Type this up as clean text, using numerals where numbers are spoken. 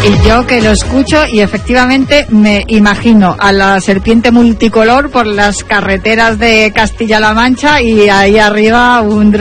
Y yo que lo escucho y efectivamente me imagino a la serpiente multicolor por las carreteras de Castilla-La Mancha y ahí arriba un